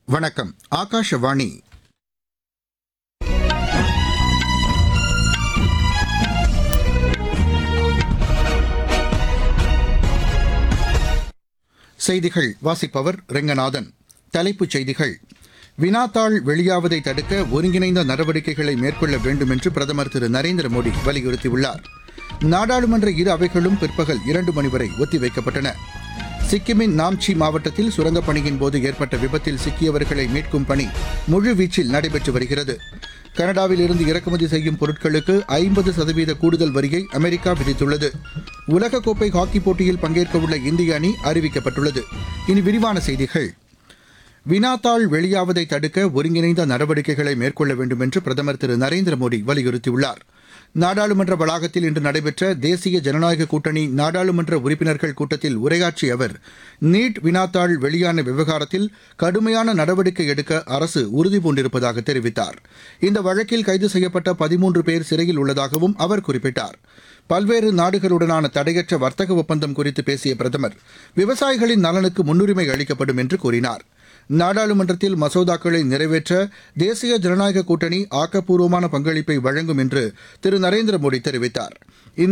வணக்கம். ஆகாஷவாணி. செய்திகள் வாசிப்பவர் ரெங்கநாதன். தலைப்புச் செய்திகள்: வினாத்தாள் வெளியாவதை தடுக்க ஒருங்கிணைந்த நடவடிக்கைகளை மேற்கொள்ள வேண்டும் என்று பிரதமர் திரு நரேந்திர மோடி வலியுறுத்தியுள்ளார். நாடாளுமன்ற இரு அவைகளும் பிற்பகல் 2 மணி வரை ஒத்திவைக்கப்பட்டன. சிக்கிமின் நாம்சி மாவட்டத்தில் சுரங்கப் பணியின் போது ஏற்பட்ட விபத்தில் சிக்கியவர்களை மீட்கும் பணி முழுவீச்சில் நடைபெற்று வருகிறது. கனடாவில் இருந்து இறக்குமதி செய்யும் பொருட்களுக்கு 50% கூடுதல் வரியை அமெரிக்கா விதித்துள்ளது. உலகக்கோப்பை ஹாக்கிப் போட்டியில் பங்கேற்கவுள்ள இந்திய அணி அறிவிக்கப்பட்டுள்ளது. இனி விரிவான செய்திகள். வினாத்தாள் வெளியாவதை தடுக்க ஒருங்கிணைந்த நடவடிக்கைகளை மேற்கொள்ள வேண்டும் என்று பிரதமர் திரு நரேந்திர மோடி வலியுறுத்தியுள்ளார். நாடாளுமன்ற வளாகத்தில் இன்று நடைபெற்ற தேசிய ஜனநாயக கூட்டணி நாடாளுமன்ற உறுப்பினர்கள் கூட்டத்தில் உரையாற்றிய அவர், நீட் வினாத்தாள் வெளியான விவகாரத்தில் கடுமையான நடவடிக்கை எடுக்க அரசு உறுதிபூண்டிருப்பதாக தெரிவித்தார். இந்த வழக்கில் கைது செய்யப்பட்ட 13 பேர் சிறையில் உள்ளதாகவும் அவர் குறிப்பிட்டார். பல்வேறு நாடுகளுடனான தடையற்ற வர்த்தக ஒப்பந்தம் குறித்து பேசிய பிரதமர், விவசாயிகளின் நலனுக்கு முன்னுரிமை அளிக்கப்படும் என்று கூறினார். நாடாளுமன்றத்தில் மசோதாக்களை நிறைவேற்ற தேசிய ஜனநாயக கூட்டணி ஆக்கப்பூர்வமான பங்களிப்பை வழங்கும் என்று திரு நரேந்திர மோடி தெரிவித்தார்.